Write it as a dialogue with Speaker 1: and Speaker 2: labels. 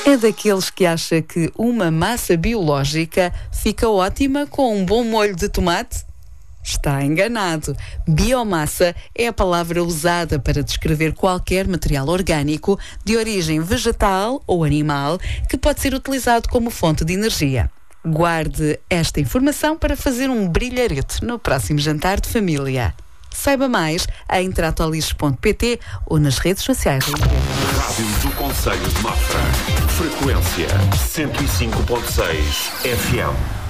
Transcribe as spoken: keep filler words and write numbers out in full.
Speaker 1: É daqueles que acha que uma massa biológica fica ótima com um bom molho de tomate? Está enganado. Biomassa é a palavra usada para descrever qualquer material orgânico de origem vegetal ou animal que pode ser utilizado como fonte de energia. Guarde esta informação para fazer um brilharete no próximo jantar de família. Saiba mais em tratolixo ponto pt ou nas redes sociais da empresa.
Speaker 2: Rádio do Concelho de Mafra. Frequência cento e cinco ponto seis F M.